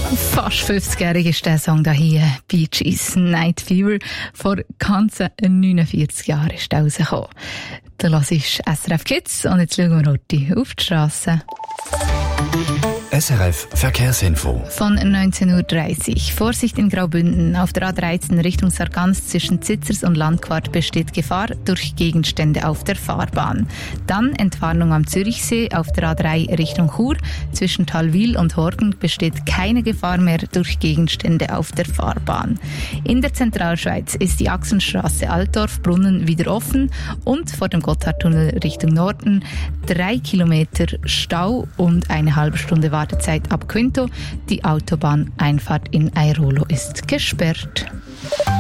Fast 50-jährig ist der Song da hier, Bee Gees Night Fever. Vor ganzen 49 Jahren ist der rausgekommen. Da hörst du SRF Kids und jetzt schauen wir heute auf die Strasse. SRF Verkehrsinfo. Von 19:30 Uhr. Vorsicht in Graubünden. Auf der A13 Richtung Sargans zwischen Zitzers und Landquart besteht Gefahr durch Gegenstände auf der Fahrbahn. Dann Entwarnung am Zürichsee. Auf der A3 Richtung Chur zwischen Talwil und Horgen besteht keine Gefahr mehr durch Gegenstände auf der Fahrbahn. In der Zentralschweiz ist die Achsenstrasse Altdorf-Brunnen wieder offen und vor dem Gotthardtunnel Richtung Norden 3 Kilometer Stau und eine halbe Stunde Wartezeit ab Quinto. Die Autobahneinfahrt in Airolo ist gesperrt.